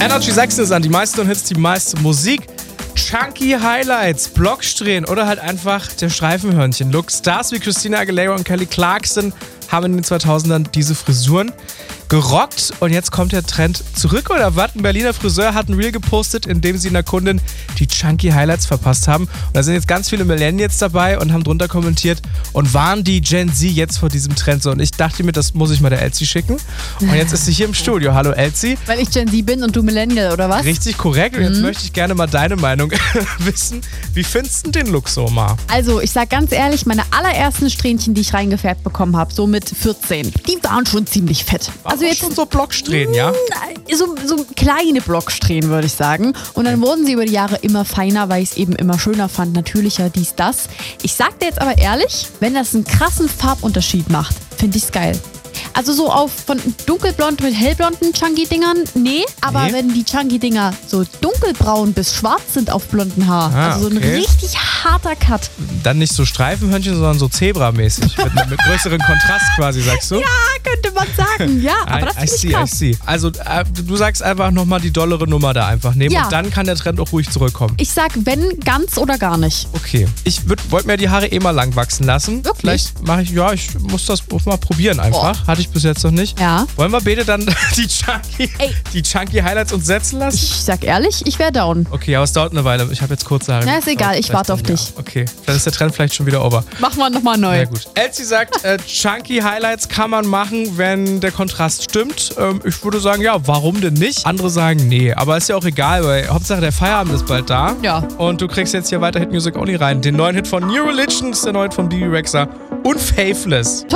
Energy Sachsen ist an, die meisten Hits, die meiste Musik. Chunky Highlights, Blocksträhnen oder halt einfach der Streifenhörnchen-Look. Stars wie Christina Aguilera und Kelly Clarkson haben in den 2000ern diese Frisuren gerockt und jetzt kommt der Trend zurück oder was? Ein Berliner Friseur hat ein Reel gepostet, in dem sie einer Kundin die Chunky Highlights verpasst haben. Und da sind jetzt ganz viele Millennials dabei und haben drunter kommentiert und warnen die Gen Z jetzt vor diesem Trend. So, und ich dachte mir, das muss ich mal der Elsie schicken. Und jetzt ist sie hier im Studio. Hallo Elsie. Weil ich Gen Z bin und du Millennial, oder was? Richtig korrekt. Und jetzt möchte ich gerne mal deine Meinung wissen. Wie findest du den Look so, Ma? Also, ich sag ganz ehrlich, meine allerersten Strähnchen, die ich reingefärbt bekommen habe, so mit 14, die waren schon ziemlich fett. Also jetzt schon so Blocksträhnen, ja? So kleine Blocksträhnen, würde ich sagen. Und dann wurden sie über die Jahre immer feiner, weil ich es eben immer schöner fand, natürlicher, dies, das. Ich sag dir jetzt aber ehrlich, wenn das einen krassen Farbunterschied macht, finde ich es geil. Also so von dunkelblond mit hellblonden Chunky-Dingern, nee. Aber wenn die Chunky-Dinger so dunkelbraun bis schwarz sind auf blonden Haar, also so ein richtig harter Cut. Dann nicht so Streifenhörnchen, sondern so Zebra-mäßig. mit größerem Kontrast quasi, sagst du? Ja, könnte man sagen. Ja, aber das finde ich krass. I see. Also du sagst einfach nochmal die dollere Nummer da einfach nehmen und dann kann der Trend auch ruhig zurückkommen. Ich sag, wenn, ganz oder gar nicht. Okay. Ich wollte mir die Haare mal lang wachsen lassen. Wirklich? Vielleicht mache ich muss das auch mal probieren einfach. Hatte ich bis jetzt noch nicht. Ja. Wollen wir beide dann die Chunky Highlights uns setzen lassen? Ich sag ehrlich, ich wäre down. Okay, aber es dauert eine Weile. Ich habe jetzt kurze Haare. Na, ist egal, ich warte auf dich. Okay, dann ist der Trend vielleicht schon wieder over. Machen wir nochmal neu. Ja, gut. Elsie sagt, Chunky Highlights kann man machen, wenn der Kontrast stimmt. Ich würde sagen, ja, warum denn nicht? Andere sagen, nee, aber ist ja auch egal, weil Hauptsache der Feierabend ist bald da. Ja. Und du kriegst jetzt hier weiter Hit Music Only rein. Den neuen Hit von New Religion, ist der neue Hit von Bibi Rexha und Faithless.